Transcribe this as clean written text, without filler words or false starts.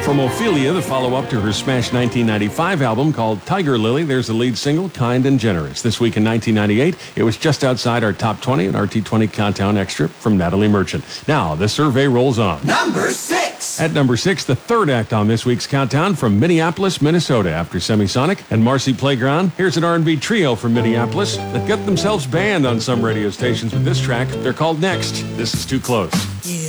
From Ophelia, the follow-up to her smash 1995 album called Tiger Lily, there's the lead single, Kind and Generous. This week in 1998, it was just outside our top 20 and RT20 Countdown Extra from Natalie Merchant. Now, the survey rolls on. Number 6. At number 6, the third act on this week's countdown from Minneapolis, Minnesota. After Semisonic and Marcy Playground, here's an R&B trio from Minneapolis that got themselves banned on some radio stations with this track. They're called Next. This is Too Close.